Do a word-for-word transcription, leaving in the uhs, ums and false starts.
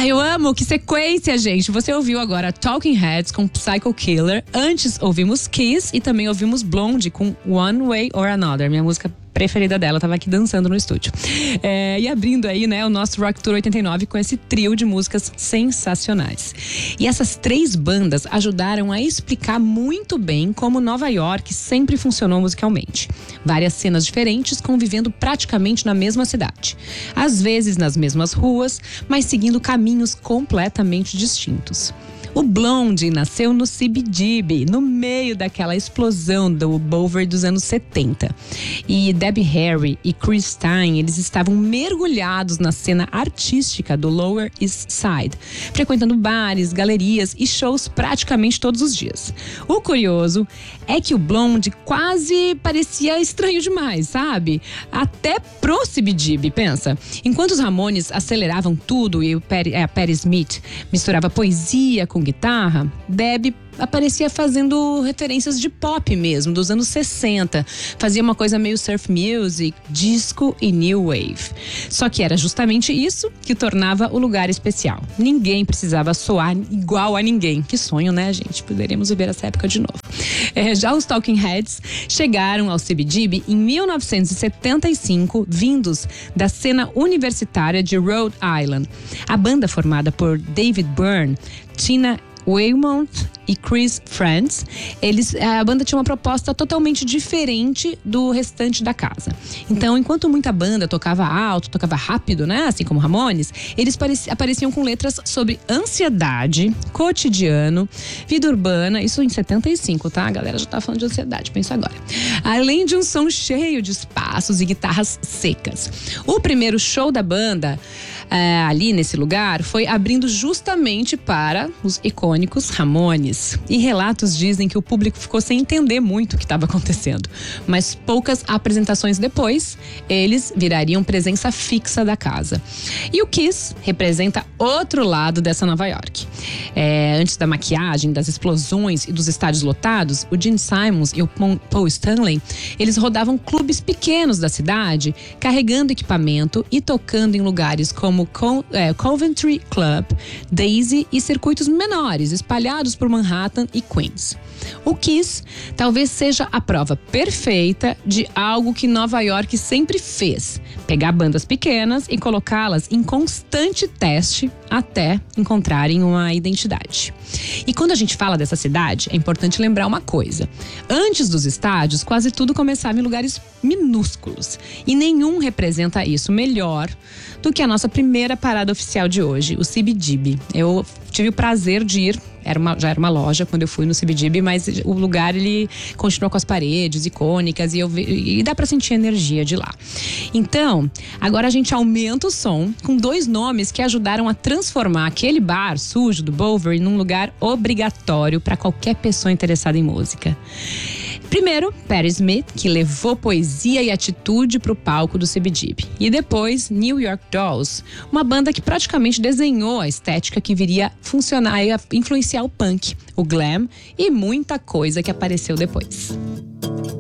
Ai, eu amo, que sequência, gente. Você ouviu agora Talking Heads com Psycho Killer. Antes ouvimos Kiss e também ouvimos Blonde com One Way or Another, minha música preferida dela, tava aqui dançando no estúdio. É, e abrindo aí, né, o nosso Rock Tour oitenta e nove com esse trio de músicas sensacionais. E essas três bandas ajudaram a explicar muito bem como Nova York sempre funcionou musicalmente. Várias cenas diferentes convivendo praticamente na mesma cidade. Às vezes nas mesmas ruas, mas seguindo caminhos completamente distintos. O Blonde nasceu no C B G B, no meio daquela explosão do Bowery dos anos setenta. E Debbie Harry e Chris Stein, eles estavam mergulhados na cena artística do Lower East Side, frequentando bares, galerias e shows praticamente todos os dias. O curioso é que o Blonde quase parecia estranho demais, sabe? Até pro C B G B, pensa. Enquanto os Ramones aceleravam tudo e o Patti, a Patti Smith misturava poesia com guitarra, Debbie aparecia fazendo referências de pop mesmo, dos anos sessenta. Fazia uma coisa meio surf music, disco e new wave. Só que era justamente isso que tornava o lugar especial. Ninguém precisava soar igual a ninguém. Que sonho, né, gente? Poderíamos viver essa época de novo. É, já os Talking Heads chegaram ao C B G B em mil novecentos e setenta e cinco, vindos da cena universitária de Rhode Island. A banda, formada por David Byrne, Tina Weymouth e Chris Frantz, eles, a banda tinha uma proposta totalmente diferente do restante da casa. Então, enquanto muita banda tocava alto, tocava rápido, né, assim como Ramones, eles pareci, apareciam com letras sobre ansiedade, cotidiano, vida urbana, isso em setenta e cinco, tá? A galera já tá falando de ansiedade, pensa agora. Além de um som cheio de espaços e guitarras secas. O primeiro show da banda, é, ali nesse lugar, foi abrindo justamente para os icônicos Ramones. E relatos dizem que o público ficou sem entender muito o que estava acontecendo. Mas poucas apresentações depois, eles virariam presença fixa da casa. E o Kiss representa outro lado dessa Nova York. É, antes da maquiagem, das explosões e dos estádios lotados, o Gene Simmons e o Paul Stanley, eles rodavam clubes pequenos da cidade, carregando equipamento e tocando em lugares como Co- é, Coventry Club, Daisy e circuitos menores, espalhados por Manhattan e Queens. O Kiss talvez seja a prova perfeita de algo que Nova York sempre fez: pegar bandas pequenas e colocá-las em constante teste até encontrarem uma identidade. E quando a gente fala dessa cidade, é importante lembrar uma coisa: antes dos estádios, quase tudo começava em lugares minúsculos. E nenhum representa isso melhor do que a nossa primeira parada oficial de hoje, o C B G B. Eu tive o prazer de ir, era uma, já era uma loja quando eu fui no C B G B, mas o lugar, ele continuou com as paredes icônicas e, eu, e dá pra sentir a energia de lá. Então, agora a gente aumenta o som com dois nomes que ajudaram a transformar aquele bar sujo do Bowery num lugar obrigatório para qualquer pessoa interessada em música. Primeiro, Patti Smith, que levou poesia e atitude para o palco do C B G B. E depois, New York Dolls, uma banda que praticamente desenhou a estética que viria funcionar e influenciar o punk, o glam e muita coisa que apareceu depois.